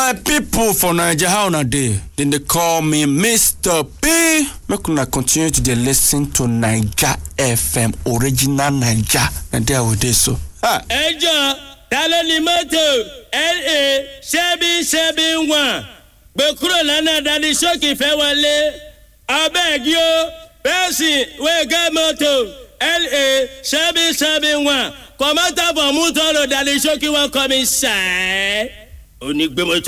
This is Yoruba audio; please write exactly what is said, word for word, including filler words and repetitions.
My people for Nigeria, how na dey? Then they call me Mister P. Make una continue to dey listen to Naija F M, original Naija. And there we dey so. Ha. Ejo, talo ni moto L A seven seven one. Gbe kúrò lọ́nà dani shoki fẹ́ wọlé. Abeg yo, person we get moto L A seven seven one. Come out for motor dani shoki wan come inside. Oni gbe moto